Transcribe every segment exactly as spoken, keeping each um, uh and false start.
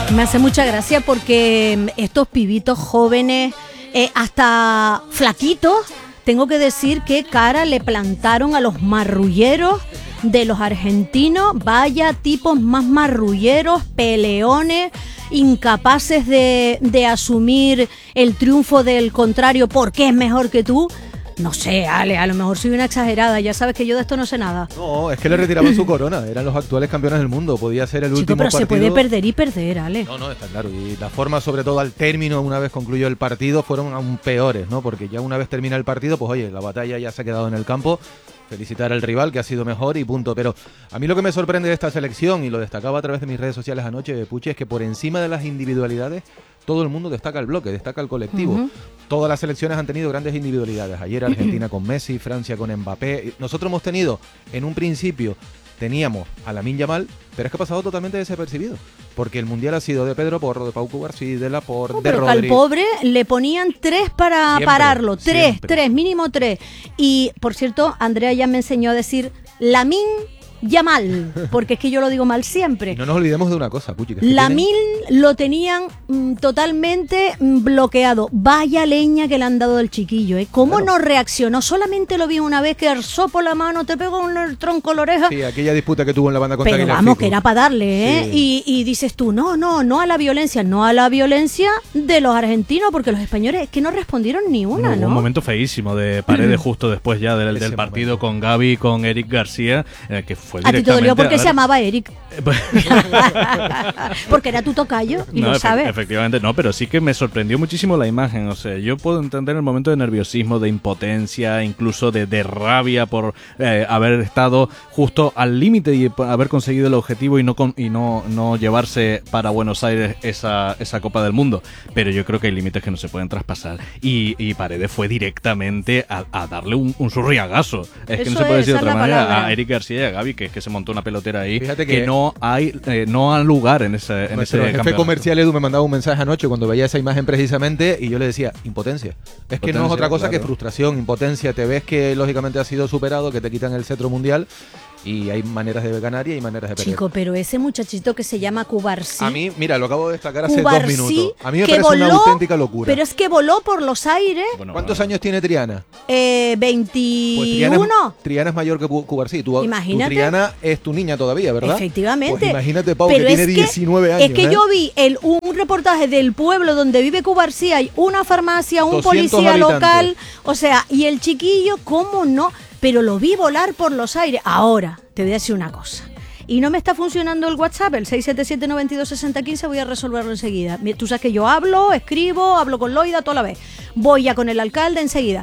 Me hace mucha gracia porque estos pibitos jóvenes, eh, hasta flaquitos, tengo que decir qué cara le plantaron a los marrulleros de los argentinos. Vaya tipos más marrulleros, peleones, incapaces de, de asumir el triunfo del contrario porque es mejor que tú. No sé, Ale, a lo mejor soy una exagerada, ya sabes que yo de esto no sé nada. No, es que le retiraban su corona, eran los actuales campeones del mundo, podía ser el Chico, último pero partido. se puede perder y perder, Ale. No, no, está claro, y la forma, sobre todo al término, una vez concluyó el partido, fueron aún peores, ¿no? Porque ya una vez termina el partido, pues oye, la batalla ya se ha quedado en el campo, felicitar al rival que ha sido mejor y punto. Pero a mí lo que me sorprende de esta selección, y lo destacaba a través de mis redes sociales anoche, Puchi, es que por encima de las individualidades, todo el mundo destaca el bloque, destaca el colectivo. Uh-huh. Todas las selecciones han tenido grandes individualidades. Ayer Argentina con Messi, Francia con Mbappé. Nosotros hemos tenido, en un principio, teníamos a Lamine Yamal, pero es que ha pasado totalmente desapercibido. Porque el Mundial ha sido de Pedro Porro, de Pau Cubarsí, de Laporte, no, de pero Rodri. al pobre le ponían tres para siempre, pararlo. Tres, siempre. tres, mínimo tres. Y, por cierto, Andrea ya me enseñó a decir Lamine Yamal, porque es que yo lo digo mal siempre. Y no nos olvidemos de una cosa, Puchi. Que Lamine tienen... lo tenían mm, totalmente mm, bloqueado. Vaya leña que le han dado del chiquillo, ¿eh? ¿Cómo claro. no reaccionó? Solamente lo vi una vez que alzó por la mano, te pegó en el tronco la oreja. Sí, aquella disputa que tuvo en la banda contra Pero Aguilar vamos, Fico. que era para darle, ¿eh? Sí. Y, y dices tú, no, no, no a la violencia, no a la violencia de los argentinos, porque los españoles es que no respondieron ni una, no, ¿no? Un momento feísimo de Paredes justo después ya del, del partido momento. Con Gaby y con Eric García, eh, que fue directamente... A ti te dolió porque se llamaba Eric. Porque era tu tocayo y no, lo efe- sabes. Efectivamente, no, pero sí que me sorprendió muchísimo la imagen. O sea, yo puedo entender el momento de nerviosismo, de impotencia, incluso de, de rabia por eh, haber estado justo al límite y haber conseguido el objetivo y no con, y no, no llevarse para Buenos Aires esa, esa Copa del Mundo. Pero yo creo que hay límites que no se pueden traspasar. Y, y Paredes fue directamente a, a darle un, un surriagazo. Es Eso que no se puede es, decir de otra manera palabra. A Eric García y a Gaby, que, que se montó una pelotera ahí. Fíjate que, que no hay eh, no hay lugar en ese en ese el jefe comercial Edu me mandaba un mensaje anoche cuando veía esa imagen precisamente y yo le decía, impotencia. Es impotencia, que no es otra cosa claro. que frustración, impotencia. Te ves que lógicamente ha sido superado, que te quitan el cetro mundial y hay maneras de ganar y hay maneras de perder. Chico, pero ese muchachito que se llama Cubarsí. A mí, mira, lo acabo de destacar hace Cubarsí, dos minutos. A mí me parece voló, una auténtica locura. Pero es que voló por los aires. Bueno, ¿Cuántos bueno. años tiene Triana? Eh, veintiuno. Pues Triana, es, Triana es mayor que Cubarsí. Tu, imagínate. Tu Triana es tu niña todavía, ¿verdad? Efectivamente. Pues imagínate, Pau, pero que tiene diecinueve años. Es que ¿eh? yo vi el, un reportaje del pueblo donde vive Cubarsí, hay una farmacia, un policía habitantes. local, o sea, y el chiquillo, ¿cómo no? Pero lo vi volar por los aires. Ahora, te voy a decir una cosa. Y no me está funcionando el WhatsApp, el seis siete siete, nueve dos, seis cero uno cinco, voy a resolverlo enseguida. Tú sabes que yo hablo, escribo, hablo con Loida toda la vez. Voy ya con el alcalde enseguida.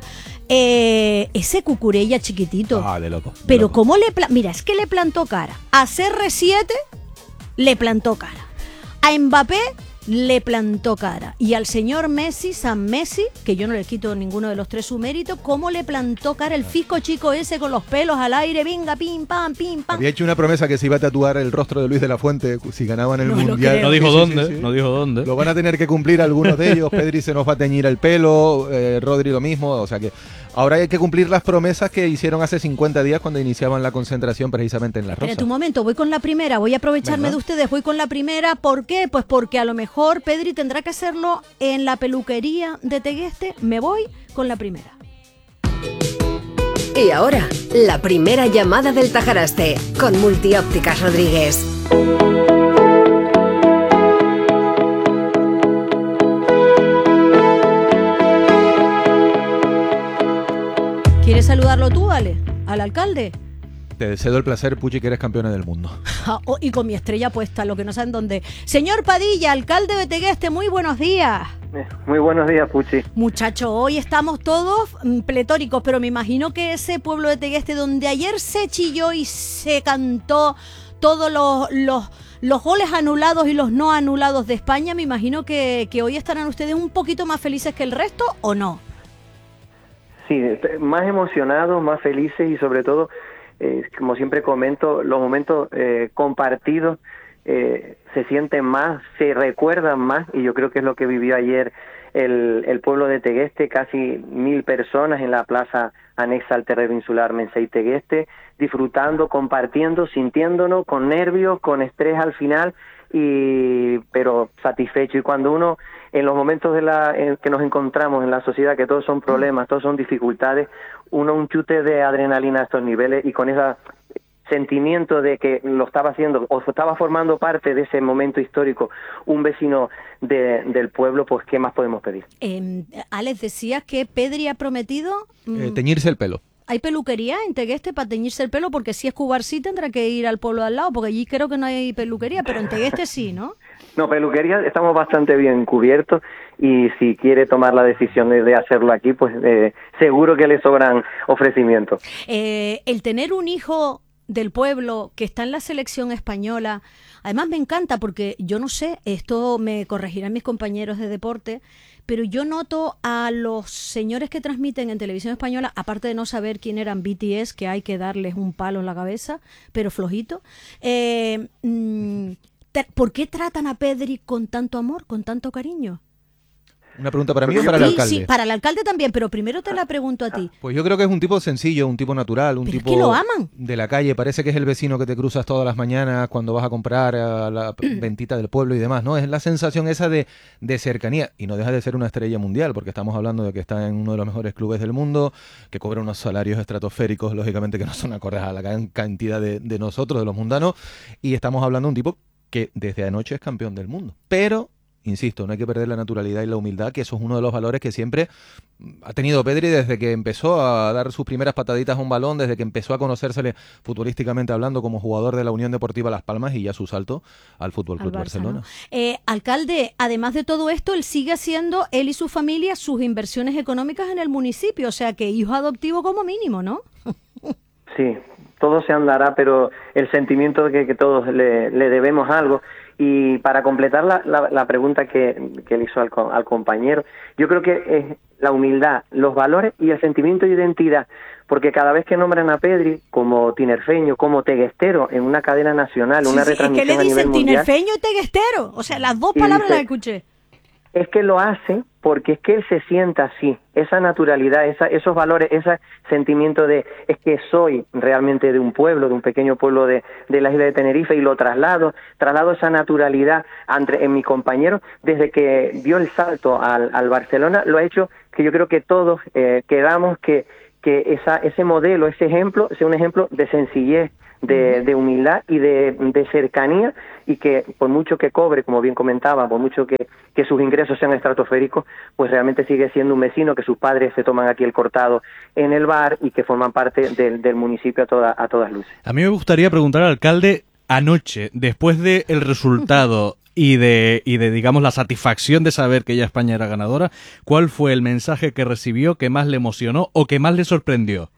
Eh, ese Cucurella chiquitito. Ah, de loco. De pero loco. cómo le... Pla- Mira, es que le plantó cara. A C R siete le plantó cara. A Mbappé le plantó cara. Y al señor Messi, San Messi, que yo no le quito ninguno de los tres su mérito, cómo le plantó cara el fisco chico ese con los pelos al aire, venga, pim, pam, pim, pam. Había hecho una promesa que se iba a tatuar el rostro de Luis de la Fuente si ganaban el No Mundial. No dijo sí, dónde, sí, sí, sí. no dijo dónde. Lo van a tener que cumplir algunos de ellos. Pedri se nos va a teñir el pelo, eh, Rodri lo mismo, o sea que ahora hay que cumplir las promesas que hicieron hace cincuenta días cuando iniciaban la concentración precisamente en La Rosa. Espera un momento, voy con la primera, voy a aprovecharme ¿verdad? de ustedes, voy con la primera. ¿Por qué? Pues porque a lo mejor Pedri tendrá que hacerlo en la peluquería de Tegueste. Me voy con la primera. Y ahora, la primera llamada del Tajaraste, con Multiópticas Rodríguez. ¿Quieres saludarlo tú, Ale? ¿Al alcalde? Te deseo el placer, Puchi, que eres campeona del mundo. Ah, oh, y con mi estrella puesta, lo que no saben dónde. Señor Padilla, alcalde de Tegueste, muy buenos días. Muy buenos días, Puchi. Muchacho, hoy estamos todos mm, pletóricos, pero me imagino que ese pueblo de Tegueste, donde ayer se chilló y se cantó todos los, los, los goles anulados y los no anulados de España, me imagino que, que hoy estarán ustedes un poquito más felices que el resto, ¿o no? Sí, más emocionados, más felices y sobre todo, eh, como siempre comento, los momentos eh, compartidos eh, se sienten más, se recuerdan más, y yo creo que es lo que vivió ayer el, el pueblo de Tegueste, casi mil personas en la plaza anexa al terreno insular Mensei Tegueste, disfrutando, compartiendo, sintiéndonos con nervios, con estrés al final, y pero satisfecho. Y cuando uno, en los momentos de la en que nos encontramos en la sociedad, que todos son problemas, todos son dificultades, uno un chute de adrenalina a estos niveles y con ese sentimiento de que lo estaba haciendo o estaba formando parte de ese momento histórico un vecino de, del pueblo, pues ¿qué más podemos pedir? Eh, Alex, decías que Pedri ha prometido... Mm, Eh, teñirse el pelo. ¿Hay peluquería en Tegueste para teñirse el pelo? Porque si es Cubar sí tendrá que ir al pueblo de al lado, porque allí creo que no hay peluquería, pero en Tegueste sí, ¿no? No, peluquería estamos bastante bien cubiertos y si quiere tomar la decisión de, de hacerlo aquí, pues eh, seguro que le sobran ofrecimientos. Eh, el tener un hijo del pueblo que está en la selección española, además me encanta porque yo no sé, esto me corregirán mis compañeros de deporte, pero yo noto a los señores que transmiten en televisión española, aparte de no saber quién eran B T S, que hay que darles un palo en la cabeza, pero flojito, eh, ¿por qué tratan a Pedri con tanto amor, con tanto cariño? ¿Una pregunta para mí o para el Sí, alcalde? sí, para el alcalde también, pero primero te la pregunto a ti. Pues yo creo que es un tipo sencillo, un tipo natural, un Pero es tipo que lo aman. de la calle. Parece que es el vecino que te cruzas todas las mañanas cuando vas a comprar a la ventita del pueblo y demás, ¿no? Es la sensación esa de, de cercanía. Y no deja de ser una estrella mundial, porque estamos hablando de que está en uno de los mejores clubes del mundo, que cobra unos salarios estratosféricos, lógicamente que no son acordes a la gran cantidad de, de nosotros, de los mundanos. Y estamos hablando de un tipo que desde anoche es campeón del mundo. Pero... insisto, no hay que perder la naturalidad y la humildad, que eso es uno de los valores que siempre ha tenido Pedri desde que empezó a dar sus primeras pataditas a un balón, desde que empezó a conocérsele futbolísticamente hablando como jugador de la Unión Deportiva Las Palmas y ya su salto al Fútbol Club Barcelona. Eh, alcalde, además de todo esto, él sigue haciendo, él y su familia, sus inversiones económicas en el municipio, o sea que hijo adoptivo como mínimo, ¿no? Sí, todo se andará, pero el sentimiento de que, que todos le, le debemos algo. Y para completar la, la, la pregunta que, que le hizo al, al compañero, yo creo que es la humildad, los valores y el sentimiento de identidad, porque cada vez que nombran a Pedri como tinerfeño, como teguestero en una cadena nacional, sí, una sí, retransmisión es que le a nivel dicen mundial, tinerfeño y teguestero, o sea, las dos y palabras dice, las escuché. Es que lo hace porque es que él se sienta así, esa naturalidad, esa, esos valores, ese sentimiento de es que soy realmente de un pueblo, de un pequeño pueblo de, de la isla de Tenerife y lo traslado, traslado esa naturalidad entre, en mi compañero, desde que dio el salto al, al Barcelona, lo ha hecho que yo creo que todos eh, quedamos que, que esa, ese modelo, ese ejemplo, sea un ejemplo de sencillez, de, de humildad y de, de cercanía, y que por mucho que cobre, como bien comentaba, por mucho que, que sus ingresos sean estratosféricos, pues realmente sigue siendo un vecino, que sus padres se toman aquí el cortado en el bar y que forman parte del, del municipio a, toda, a todas luces. A mí me gustaría preguntar al alcalde, anoche, después del resultado y de, y de, digamos, la satisfacción de saber que ya España era ganadora, ¿cuál fue el mensaje que recibió que más le emocionó o que más le sorprendió?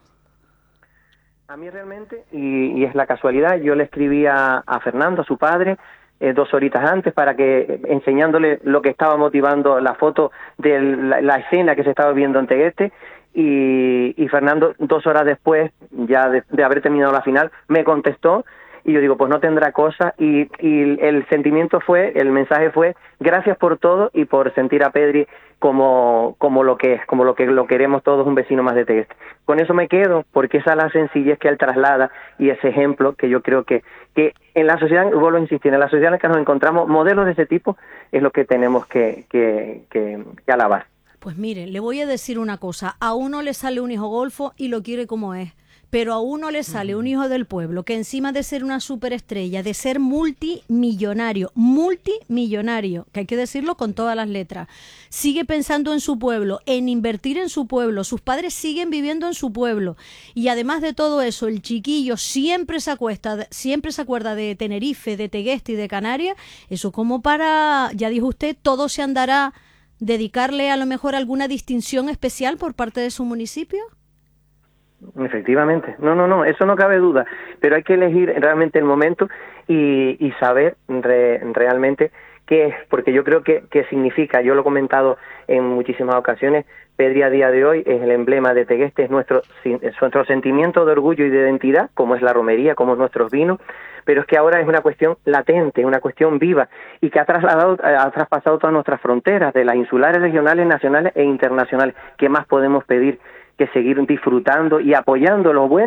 A mí realmente, y, y es la casualidad, yo le escribí a, a Fernando, a su padre, eh, dos horitas antes, para que, enseñándole lo que estaba motivando la foto de la, la escena que se estaba viendo en Tegueste, y, y Fernando, dos horas después, ya de, de haber terminado la final, me contestó, y yo digo, pues no tendrá cosa, y, y el sentimiento fue, el mensaje fue, gracias por todo y por sentir a Pedri como, como lo que es, como lo que lo queremos todos, un vecino más de Tegueste. Con eso me quedo, porque esa es la sencillez que él traslada y ese ejemplo que yo creo que, que en la sociedad, vuelvo a insistir, en la sociedad en la que nos encontramos, modelos de ese tipo es lo que tenemos que, que, que, que alabar. Pues mire, le voy a decir una cosa, a uno le sale un hijo golfo y lo quiere como es. Pero a uno le sale un hijo del pueblo que encima de ser una superestrella, de ser multimillonario, multimillonario, que hay que decirlo con todas las letras, sigue pensando en su pueblo, en invertir en su pueblo, sus padres siguen viviendo en su pueblo y además de todo eso, el chiquillo siempre se acuesta, siempre se acuerda de Tenerife, de Tegueste y de Canarias, eso como para, ya dijo usted, todo se andará, dedicarle a lo mejor alguna distinción especial por parte de su municipio. Efectivamente, no, no, no, eso no cabe duda, pero hay que elegir realmente el momento y, y saber re, realmente qué es, porque yo creo que, que significa, yo lo he comentado en muchísimas ocasiones, Pedri a día de hoy es el emblema de Tegueste, es nuestro, es nuestro sentimiento de orgullo y de identidad, como es la romería, como es nuestros vinos, pero es que ahora es una cuestión latente, una cuestión viva, y que ha trasladado, ha traspasado todas nuestras fronteras, de las insulares, regionales, nacionales e internacionales. ¿Qué más podemos pedir que seguir disfrutando y apoyando lo bueno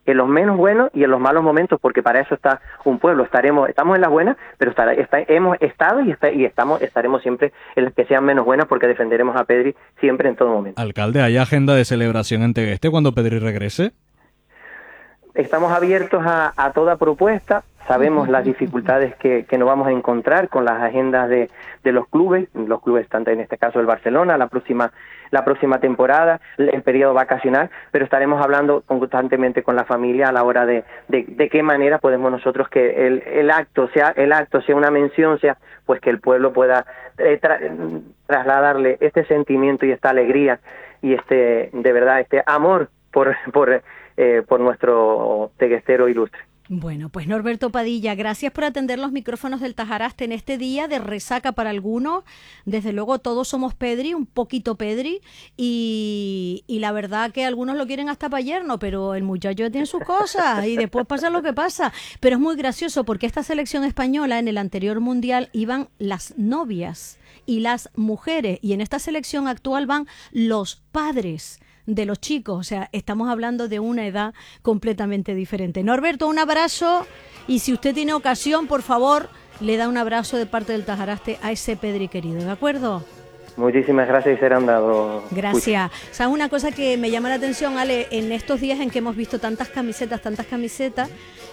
en los menos buenos y en los malos momentos, porque para eso está un pueblo. Estaremos, estamos en las buenas, pero estará, está, hemos estado y, está, y estamos, estaremos siempre en las que sean menos buenas, porque defenderemos a Pedri siempre en todo momento. Alcalde, ¿hay agenda de celebración en Tegueste cuando Pedri regrese? Estamos abiertos a, a toda propuesta. Sabemos las dificultades que, que nos vamos a encontrar con las agendas de, de los clubes, los clubes, tanto en este caso el Barcelona, la próxima la próxima temporada, el periodo vacacional, pero estaremos hablando constantemente con la familia a la hora de, de, de qué manera podemos nosotros que el, el acto sea el acto sea una mención, sea pues que el pueblo pueda eh, tra trasladarle este sentimiento y esta alegría y este de verdad este amor por por eh, por nuestro teguestero ilustre. Bueno, pues Norberto Padilla, gracias por atender los micrófonos del Tajaraste en este día de resaca para algunos. Desde luego todos somos Pedri, un poquito Pedri, y, y la verdad que algunos lo quieren hasta para yerno, pero el muchacho tiene sus cosas y después pasa lo que pasa. Pero es muy gracioso porque esta selección española en el anterior mundial iban las novias y las mujeres, y en esta selección actual van los padres de los chicos, o sea, estamos hablando de una edad completamente diferente. Norberto, un abrazo, y si usted tiene ocasión, por favor, le da un abrazo de parte del Tajaraste a ese Pedri querido, ¿de acuerdo? Muchísimas gracias y serán dados. Gracias. ¿Sabes una cosa que me llama la atención, Ale? En estos días en que hemos visto tantas camisetas, tantas camisetas,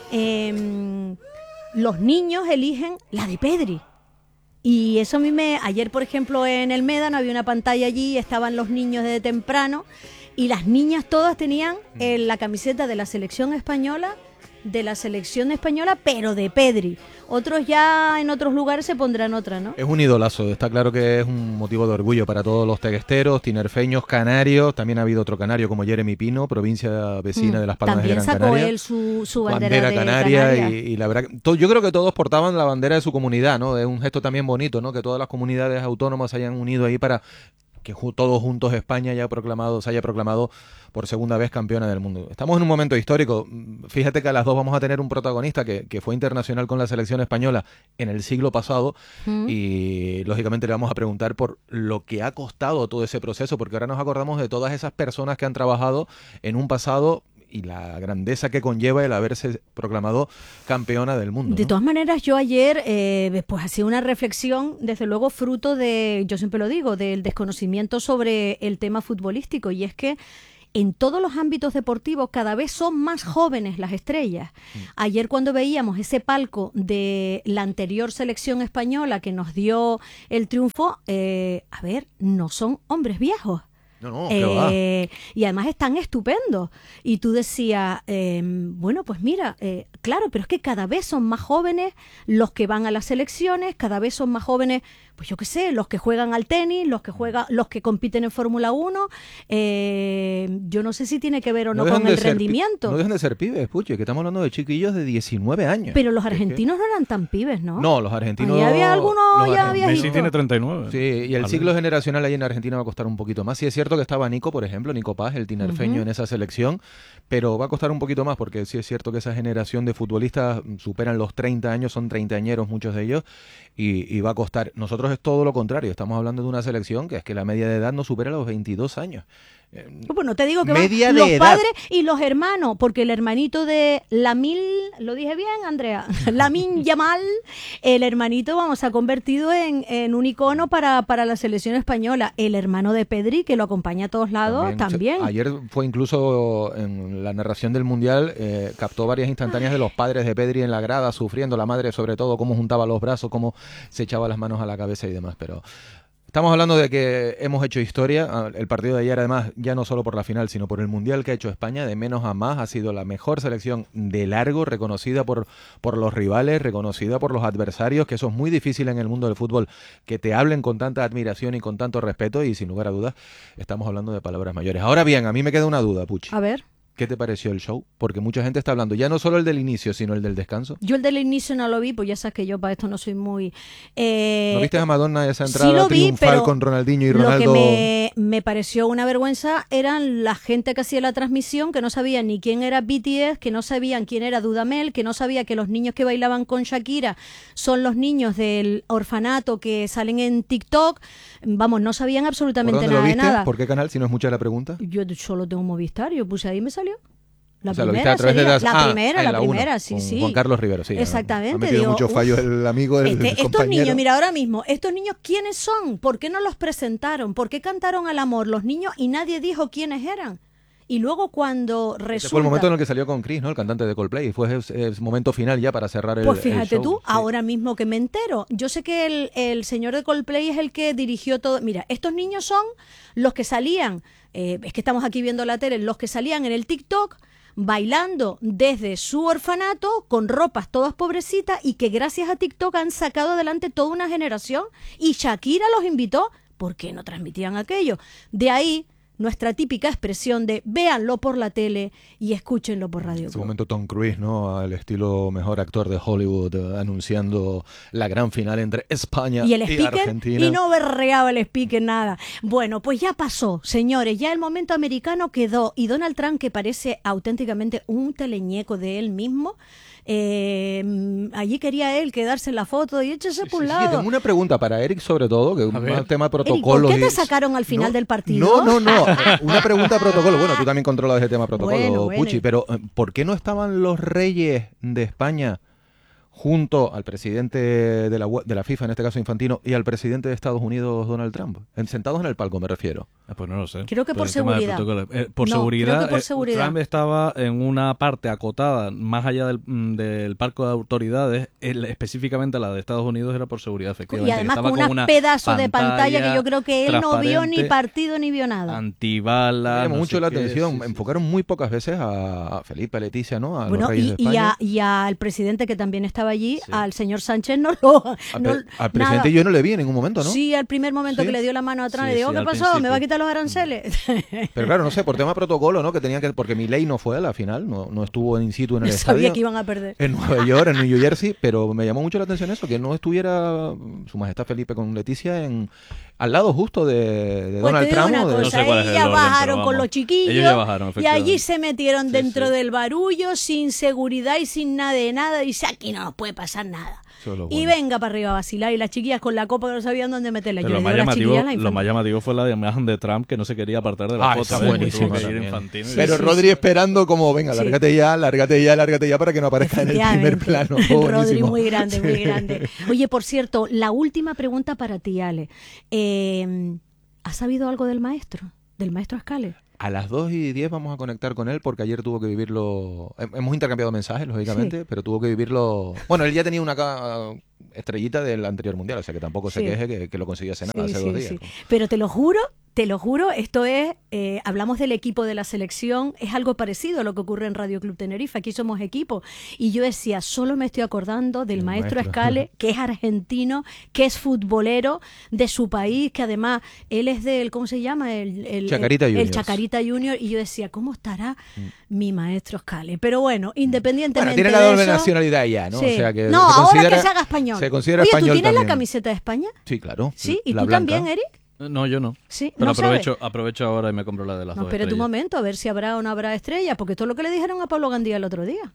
eh, los niños eligen la de Pedri. Y eso a mí me... Ayer, por ejemplo, en el Médano había una pantalla allí, estaban los niños desde temprano, y las niñas todas tenían eh, la camiseta de la selección española, de la selección española, pero de Pedri. Otros ya en otros lugares se pondrán otra, ¿no? Es un idolazo, está claro que es un motivo de orgullo para todos los teguesteros, tinerfeños, canarios. También ha habido otro canario como Jeremy Pino, provincia vecina mm, de Las Palmas de Gran Canaria. También sacó él su, su bandera, bandera de canaria, Canaria. Y, y la verdad, to, yo creo que todos portaban la bandera de su comunidad, ¿no? Es un gesto también bonito, ¿no? Que todas las comunidades autónomas se hayan unido ahí para que ju todos juntos España haya proclamado, se haya proclamado por segunda vez campeona del mundo. Estamos en un momento histórico. Fíjate que a las dos vamos a tener un protagonista que, que fue internacional con la selección española en el siglo pasado, mm. y lógicamente le vamos a preguntar por lo que ha costado todo ese proceso, porque ahora nos acordamos de todas esas personas que han trabajado en un pasado y la grandeza que conlleva el haberse proclamado campeona del mundo, De ¿no? todas maneras, yo ayer eh, pues hacía una reflexión, desde luego fruto de, yo siempre lo digo, del desconocimiento sobre el tema futbolístico, y es que en todos los ámbitos deportivos cada vez son más jóvenes las estrellas. Mm. Ayer cuando veíamos ese palco de la anterior selección española que nos dio el triunfo, eh, a ver, no son hombres viejos. No, no, eh, y además están estupendos. Y tú decías, eh, bueno, pues mira, eh, claro, pero es que cada vez son más jóvenes los que van a las selecciones, cada vez son más jóvenes, pues yo qué sé, los que juegan al tenis, los que juegan, los que compiten en Fórmula uno. Eh, yo no sé si tiene que ver o no, no con el rendimiento. No dejan de ser pibes, puche, que estamos hablando de chiquillos de diecinueve años. Pero los argentinos no eran tan pibes, ¿no? No, los argentinos... Ahí había algunos ya viejitos. Messi tiene treinta y nueve. Sí, y el ciclo generacional ahí en Argentina va a costar un poquito más. Sí, es cierto que estaba Nico, por ejemplo, Nico Paz, el tinerfeño, uh-huh. en esa selección, pero va a costar un poquito más, porque sí es cierto que esa generación de futbolistas superan los treinta años, son treintañeros muchos de ellos, y, y va a costar. Nosotros es todo lo contrario, estamos hablando de una selección que es que la media de edad no supera los veintidós años. Bueno, te digo que media van de los edad. padres y los hermanos, porque el hermanito de Lamil, lo dije bien, Andrea, Lamine Yamal, el hermanito, vamos, se ha convertido en, en un icono para, para la selección española. El hermano de Pedri, que lo acompaña a todos lados, también. también. Ayer fue incluso en la narración del Mundial, eh, captó varias instantáneas de los padres de Pedri en la grada, sufriendo, la madre sobre todo, cómo juntaba los brazos, cómo se echaba las manos a la cabeza y demás, pero... Estamos hablando de que hemos hecho historia. El partido de ayer, además, ya no solo por la final, sino por el Mundial que ha hecho España, de menos a más, ha sido la mejor selección de largo, reconocida por, por los rivales, reconocida por los adversarios, que eso es muy difícil en el mundo del fútbol, que te hablen con tanta admiración y con tanto respeto, y sin lugar a dudas, estamos hablando de palabras mayores. Ahora bien, a mí me queda una duda, Puchi. A ver. ¿Qué te pareció el show? Porque mucha gente está hablando, ya no solo el del inicio, sino el del descanso. Yo el del inicio no lo vi, pues ya sabes que yo para esto no soy muy... Eh... ¿No viste a Madonna esa entrada sí lo vi, triunfal pero con Ronaldinho y Ronaldo? Lo que me, me pareció una vergüenza eran la gente que hacía la transmisión, que no sabía ni quién era B T S, que no sabían quién era Dudamel, que no sabía que los niños que bailaban con Shakira son los niños del orfanato que salen en TikTok. Vamos, no sabían absolutamente ¿Por dónde nada lo viste? de nada. ¿Por qué canal, si no es mucha la pregunta? Yo solo tengo Movistar, yo puse ahí y me salió. La O sea, lo primera, viste a través de sería- Das- la ah, primera, en la, la uno, primera, sí, con sí. Juan Carlos Rivero, sí. Exactamente, Ha metido digo, mucho uf, fallo el amigo del Este, el estos compañero. niños, mira, ahora mismo, estos niños, ¿quiénes son? ¿Por qué no los presentaron? ¿Por qué cantaron al amor los niños y nadie dijo quiénes eran? Y luego cuando Ese resulta... fue el momento en el que salió con Chris, ¿no? El cantante de Coldplay. Y fue ese, ese momento final ya para cerrar el Pues el fíjate show. tú, Sí. ahora mismo que me entero. Yo sé que el, el señor de Coldplay es el que dirigió todo. Mira, estos niños son los que salían, eh, es que estamos aquí viendo la tele, los que salían en el TikTok bailando desde su orfanato con ropas todas pobrecitas y que gracias a TikTok han sacado adelante toda una generación y Shakira los invitó. ¿Por qué no transmitían aquello? De ahí nuestra típica expresión de véanlo por la tele y escúchenlo por radio. En ese momento Tom Cruise, ¿no? Al estilo mejor actor de Hollywood, eh, anunciando la gran final entre España Y y, el speaker, Argentina. y no berreaba el speaker nada. Bueno, pues ya pasó, señores, ya el momento americano quedó y Donald Trump, que parece auténticamente un teleñeco de él mismo, eh, allí quería él quedarse en la foto y échese Sí, por un sí, lado. tengo una pregunta para Eric sobre todo, que es un ver. tema de Eric, protocolo. ¿por qué te y- sacaron al final No, del partido? No, no, no. Una pregunta de protocolo. Bueno, tú también controlas ese tema de protocolo, Bueno, bueno. Puchi, pero eh, ¿por qué no estaban los reyes de España junto al presidente de la, U E- de la FIFA, en este caso Infantino, y al presidente de Estados Unidos, Donald Trump? En- Sentados en el palco, me refiero. Ah, pues no lo sé. Creo que por el tema del seguridad. protocolo. Eh, por No, seguridad, creo que por eh, seguridad. Trump estaba en una parte acotada, más allá del, mm, del parco de autoridades, el- específicamente la de Estados Unidos era por seguridad, efectivamente. Y además Estaba con un pedazo de pantalla que yo creo que él no vio ni transparente, partido ni vio nada. antibala. Me llamó no mucho sé la qué, atención. sí, sí. Enfocaron muy pocas veces a, a Felipe, a Leticia, ¿no? A Bueno, los reyes y, de y, España. a- y al presidente que también estaba allí, Sí. al señor Sánchez, no lo... Al, no- pre- al nada. presidente yo no le vi en ningún momento, ¿no? Sí, al primer momento Sí. que le dio la mano atrás, Sí, le digo, sí, ¿qué al pasó? principio. ¿Me va a quitar los aranceles? Pero claro, no sé, por tema protocolo, ¿no? Que tenía que, porque Milei no fue a la final, no, no estuvo in situ en el Yo sabía estadio. que iban a perder. En Nueva York, en New Jersey, pero me llamó mucho la atención eso, que no estuviera Su Majestad Felipe con Leticia en al lado justo de, de Pues Donald te digo Trump. una o de- No cosa, sé cuál es el ellas orden, pero bajaron con vamos. los chiquillos Ellos ya bajaron, y efectivamente. allí se metieron Sí, dentro sí. del barullo sin seguridad y sin nada de nada. Y dice, aquí no nos puede pasar nada. Eso es lo Y bueno. venga para arriba a vacilar. Y las chiquillas con la copa que no sabían dónde meterla. Yo Pero le lo, digo más a las llamativo, chiquillas la lo infancia. más llamativo fue la imagen de Trump que no se quería apartar de la Ah, foto. esa ¿eh? Que buenísima tuvo que ir también. Infantino y- Pero sí, Rodri sí. esperando como, venga, Sí. lárgate ya, lárgate ya, lárgate ya para que no aparezca en el primer plano. Oh, Rodri, buenísimo. muy grande, muy Sí. grande. Oye, por cierto, la última pregunta para ti, Ale. Eh, ¿Has sabido algo del maestro? Del maestro Escale. A las dos y diez vamos a conectar con él porque ayer tuvo que vivirlo. Hem- Hemos intercambiado mensajes, lógicamente, Sí. pero tuvo que vivirlo. Bueno, él ya tenía una ca- estrellita del anterior mundial, o sea que tampoco se Sí. queje que, que lo consiguió hace nada, Sí, hace sí, dos días. sí. Pero te lo juro, te lo juro, esto es, eh, hablamos del equipo de la selección, es algo parecido a lo que ocurre en Radio Club Tenerife, aquí somos equipo. Y yo decía, solo me estoy acordando del El maestro, maestro. Escale, que es argentino, que es futbolero de su país, que además él es del, ¿cómo se llama? El, el, Chacarita el, el Juniors. Chacarita Junior. Y yo decía, ¿cómo estará mi maestro Escale? Pero bueno, independientemente Bueno, tiene la de doble eso, nacionalidad ya, ¿no? sí. O sea que no, se ahora considera, que se haga español. Se considera Oye, ¿tú español tienes la también. camiseta de España? Sí, claro. Sí, ¿y la tú blanca. también, Eric? No, yo no. Sí, Pero no aprovecho, sabes. aprovecho ahora y me compro la de las No, dos espérate un estrellas. momento, a ver si habrá o no habrá estrellas, porque esto es lo que le dijeron a Pablo Gandía el otro día.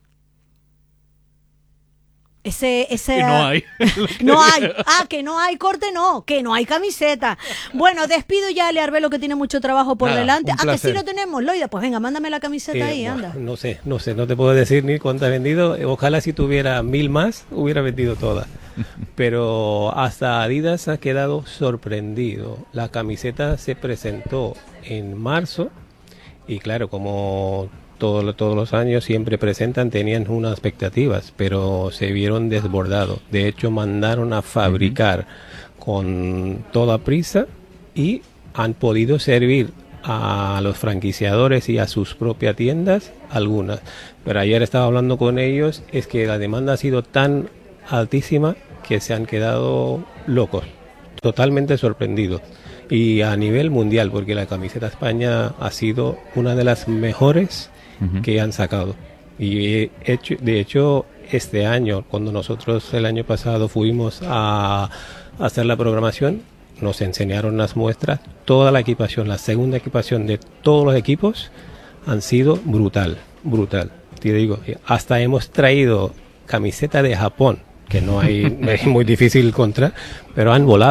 Ese, ese, Y no hay. No hay. Ah, que no hay corte, no. Que no hay camiseta. Bueno, despido ya a Ale Arbelo, que tiene mucho trabajo por Nada, delante. un Ah, que sí placer. lo tenemos, Loida. Pues venga, mándame la camiseta Eh, ahí, buah, anda. No sé, no sé, no te puedo decir ni cuánto ha vendido. Ojalá si tuviera mil más, hubiera vendido todas. Pero hasta Adidas ha quedado sorprendido. La camiseta se presentó en marzo y claro, como todo- todos los años siempre presentan, tenían unas expectativas, pero se vieron desbordados. De hecho, mandaron a fabricar con toda prisa y han podido servir a los franquiciadores y a sus propias tiendas algunas. Pero ayer estaba hablando con ellos, es que la demanda ha sido tan altísima que se han quedado locos, totalmente sorprendidos. Y a nivel mundial, porque la camiseta España ha sido una de las mejores que han sacado. Y he hecho, de hecho, este año, cuando nosotros el año pasado fuimos a hacer la programación, nos enseñaron las muestras, toda la equipación, la segunda equipación de todos los equipos han sido brutal, brutal. Te digo, hasta hemos traído camiseta de Japón, que no hay, es muy difícil encontrar, pero han volado,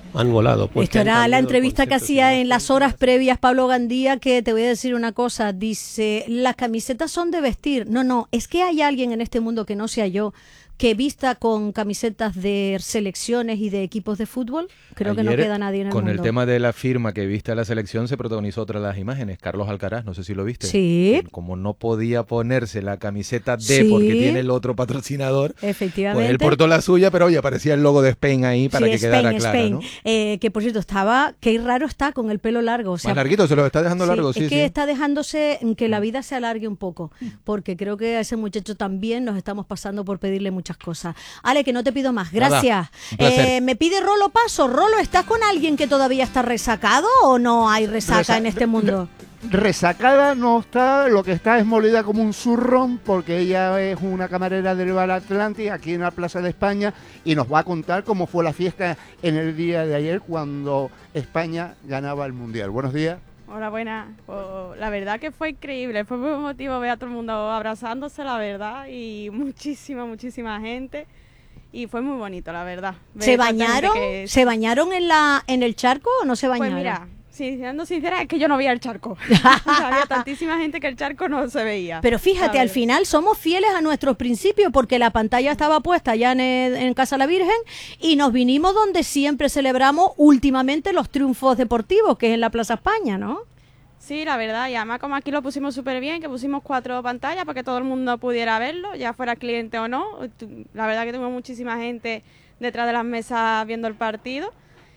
han volado. Esto era la entrevista que hacía en las horas previas Pablo Gandía, que te voy a decir una cosa, dice, las camisetas son de vestir. No, no, es que hay alguien en este mundo que no sea yo, que vista con camisetas de selecciones y de equipos de fútbol. Creo Ayer, que no queda nadie en el con mundo. Con el tema de la firma que viste a la selección, se protagonizó otra de las imágenes. Carlos Alcaraz, no sé si lo viste. Sí. Como no podía ponerse la camiseta D Sí. porque tiene el otro patrocinador, efectivamente. Pues él portó la suya, pero oye, aparecía el logo de Spain ahí para sí, que Spain, quedara clara, Spain. ¿no? Eh, que por cierto, estaba, qué raro está con el pelo largo. O sea, más larguito, se lo está dejando sí, largo, sí, es que sí. está dejándose que la vida se alargue un poco, porque creo que a ese muchacho también nos estamos pasando por pedirle muchas cosas. Ale, que no te pido más, gracias. Nada, un placer. Eh, me pide Rolo paso. Rolo, ¿estás con alguien que todavía está resacado o no hay resaca Resa- en este mundo? Resacada no está, lo que está es molida como un zurrón, porque ella es una camarera del Bar Atlantic aquí en la Plaza de España y nos va a contar cómo fue la fiesta en el día de ayer cuando España ganaba el Mundial. Buenos días. Hola, buenas. Pues, la verdad que fue increíble, fue muy emotivo ver a todo el mundo abrazándose, la verdad, y muchísima, muchísima gente. Y fue muy bonito, la verdad. ¿Se bañaron? Que... ¿Se bañaron en la en el charco o no se bañaron? Pues mira, si siendo sincera, es que yo no veía el charco. O sea, había tantísima gente que el charco no se veía. Pero fíjate, al final somos fieles a nuestros principios porque la pantalla estaba puesta ya en, el, en Casa la Virgen y nos vinimos donde siempre celebramos últimamente los triunfos deportivos, que es en la Plaza España, ¿no? Sí, la verdad, y además como aquí lo pusimos súper bien, que pusimos cuatro pantallas para que todo el mundo pudiera verlo, ya fuera cliente o no. La verdad que tuvimos muchísima gente detrás de las mesas viendo el partido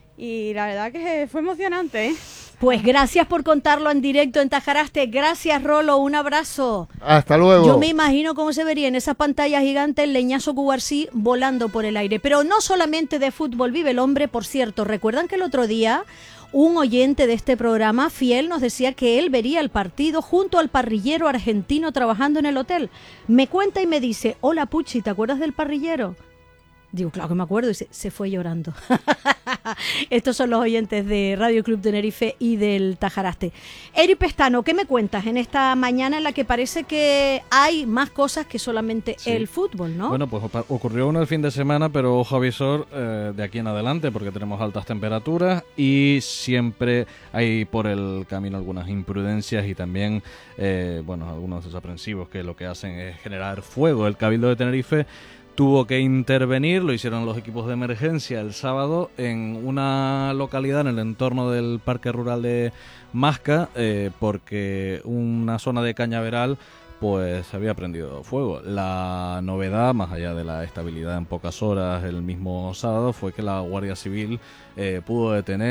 y la verdad que fue emocionante, ¿eh? Pues gracias por contarlo en directo en Tajaraste. Gracias, Rolo, un abrazo. Hasta luego. Yo me imagino cómo se vería en esa pantalla gigante el leñazo Cubarsí volando por el aire. Pero no solamente de fútbol vive el hombre, por cierto. ¿Recuerdan que el otro día un oyente de este programa, fiel, nos decía que él vería el partido junto al parrillero argentino trabajando en el hotel? Me cuenta y me dice, hola Puchi, ¿te acuerdas del parrillero? Digo, claro que me acuerdo, y se, se fue llorando. Estos son los oyentes de Radio Club Tenerife y del Tajaraste. Eri Pestano, ¿qué me cuentas en esta mañana en la que parece que hay más cosas que solamente Sí. el fútbol, ¿no? Bueno, pues opa- ocurrió uno el fin de semana, pero ojo avisor eh, de aquí en adelante, porque tenemos altas temperaturas y siempre hay por el camino algunas imprudencias y también, eh, bueno, algunos desaprensivos que lo que hacen es generar fuego. El Cabildo de Tenerife tuvo que intervenir, lo hicieron los equipos de emergencia el sábado en una localidad en el entorno del Parque Rural de Masca, eh, porque una zona de cañaveral pues se había prendido fuego. La novedad, más allá de la estabilidad en pocas horas el mismo sábado, fue que la Guardia Civil eh, pudo detener